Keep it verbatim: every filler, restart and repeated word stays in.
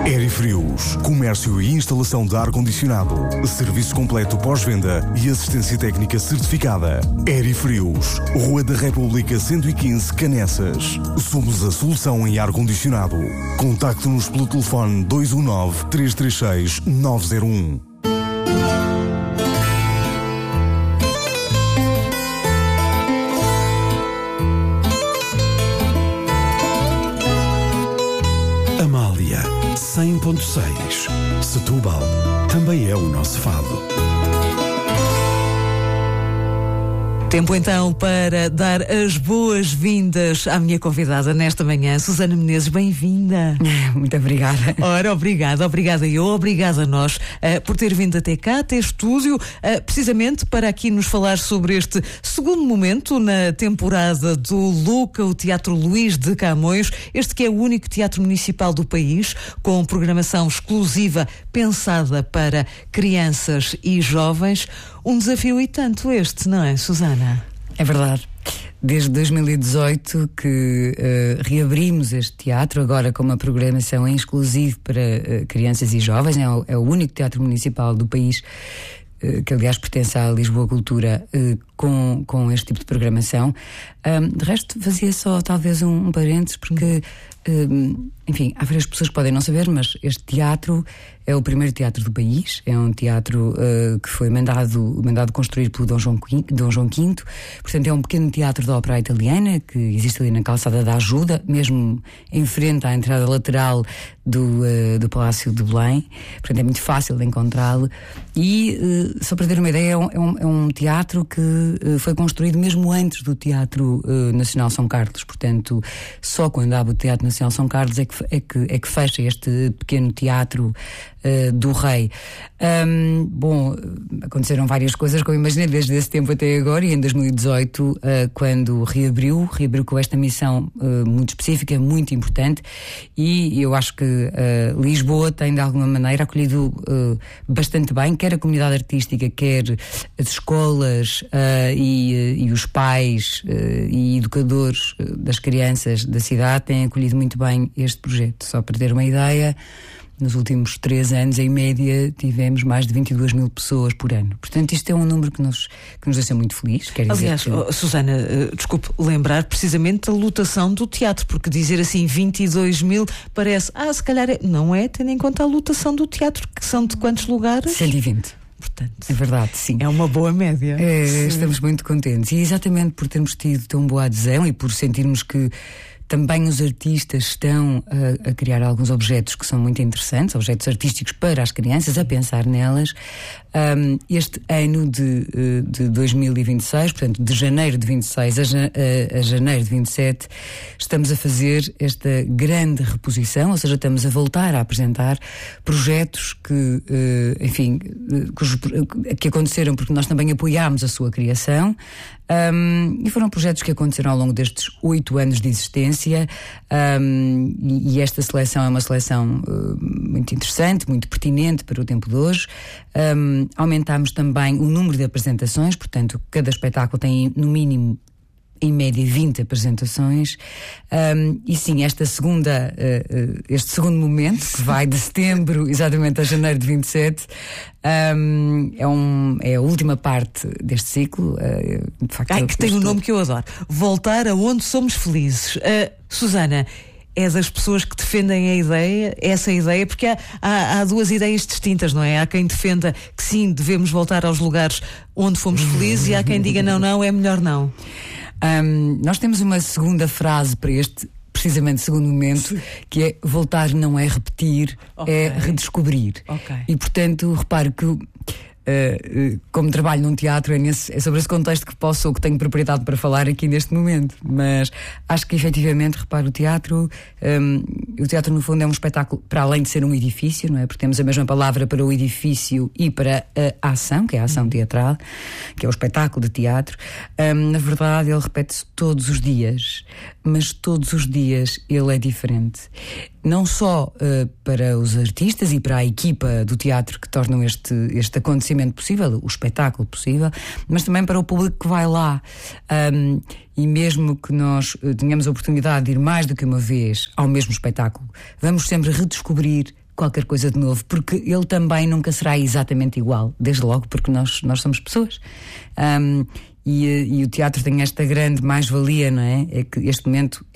Aerifrios, comércio e instalação de ar-condicionado, serviço completo pós-venda e assistência técnica certificada. Aerifrios, Rua da República cento e quinze, Canessas. Somos a solução em ar-condicionado. Contacte-nos pelo telefone dois um nove, três três seis, nove zero um. cem ponto seis. Setúbal também é o nosso fado. Tempo então para dar as boas-vindas à minha convidada nesta manhã, Susana Menezes, bem-vinda. Muito obrigada. Ora, obrigada, obrigada eu, obrigada a nós uh, por ter vindo até cá, até estúdio, uh, precisamente para aqui nos falar sobre este segundo momento na temporada do Luca, o Teatro Luís de Camões, este que é o único teatro municipal do país, com programação exclusiva pensada para crianças e jovens. Um desafio e tanto este, não é, Susana? É verdade. Desde dois mil e dezoito que uh, reabrimos este teatro, agora com uma programação em exclusivo para uh, crianças e jovens. É o, é o único teatro municipal do país, uh, que aliás pertence à Lisboa Cultura, uh, com, com este tipo de programação. Um, de resto, fazia só talvez um, um parênteses, porque, um, enfim, há várias pessoas que podem não saber, mas este teatro é o primeiro teatro do país, é um teatro uh, que foi mandado, mandado construir pelo Dom João, Dom João quinto, portanto é um pequeno teatro da ópera italiana que existe ali na Calçada da Ajuda, mesmo em frente à entrada lateral do, uh, do Palácio de Belém, portanto é muito fácil de encontrá-lo. E, uh, só para ter uma ideia, é um, é um, é um teatro que uh, foi construído mesmo antes do Teatro uh, Nacional São Carlos, portanto só quando abre o Teatro Nacional São Carlos é que, é que, é que fecha este pequeno teatro Uh, do Rei. Um, bom, aconteceram várias coisas, como imaginei, desde esse tempo até agora, e em dois mil e dezoito, uh, quando reabriu, reabriu com esta missão uh, muito específica, muito importante, e eu acho que uh, Lisboa tem, de alguma maneira, acolhido uh, bastante bem, quer a comunidade artística, quer as escolas uh, e, uh, e os pais uh, e educadores uh, das crianças da cidade têm acolhido muito bem este projeto. Só para ter uma ideia, nos últimos três anos, em média, tivemos mais de vinte e duas mil pessoas por ano. Portanto, isto é um número que nos, que nos deixa muito felizes. Quer dizer Aliás, que... oh, Susana, uh, desculpe lembrar precisamente a lotação do teatro, porque dizer assim vinte e dois mil parece, ah, se calhar é... não é, tendo em conta a lotação do teatro, que são de quantos lugares? cento e vinte. Portanto, é verdade, sim. É uma boa média. É, estamos muito contentes. E exatamente por termos tido tão boa adesão e por sentirmos que também os artistas estão a, a criar alguns objetos que são muito interessantes, objetos artísticos para as crianças, a pensar nelas. Um, este ano de, de dois mil e vinte e seis, portanto, de janeiro de vinte e seis a, a, a janeiro de vinte e sete, estamos a fazer esta grande reposição, ou seja, estamos a voltar a apresentar projetos que, uh, enfim, uh, cujos, uh, que aconteceram porque nós também apoiámos a sua criação. Um, e foram projetos que aconteceram ao longo destes oito anos de existência, um, e, e esta seleção é uma seleção uh, muito interessante, muito pertinente para o tempo de hoje. Um, aumentámos também o número de apresentações, portanto cada espetáculo tem no mínimo, em média, vinte apresentações. Um, e sim, esta segunda, uh, uh, este segundo momento, que vai de setembro exatamente a janeiro de vinte e sete, um, é, um, é a última parte deste ciclo. Uh, de facto, Ai, que tem um nome que eu adoro. Voltar aonde somos felizes. Uh, Susana, é das pessoas que defendem a ideia, essa ideia, porque há, há, há duas ideias distintas, não é? Há quem defenda que sim, devemos voltar aos lugares onde fomos felizes, e há quem diga não, não, é melhor não. Um, nós temos uma segunda frase para este, precisamente, segundo momento, que é: voltar não é repetir, okay. é redescobrir. Okay. E, portanto, repare que Uh, como trabalho num teatro, é, nesse, é sobre esse contexto que posso ou que tenho propriedade para falar aqui neste momento. Mas acho que efetivamente, repare, o teatro um, o teatro no fundo é um espetáculo para além de ser um edifício, não é? Porque temos a mesma palavra para o edifício e para a ação, que é a ação teatral, que é o espetáculo de teatro. Um, na verdade, ele repete-se todos os dias, mas todos os dias ele é diferente. Não só uh, para os artistas e para a equipa do teatro que tornam este, este acontecimento possível, o espetáculo possível, mas também para o público que vai lá. Um, e mesmo que nós uh, tenhamos a oportunidade de ir mais do que uma vez ao mesmo espetáculo, vamos sempre redescobrir qualquer coisa de novo, porque ele também nunca será exatamente igual, desde logo, porque nós, nós somos pessoas. Um, e, e o teatro tem esta grande mais-valia, não é? É que este momento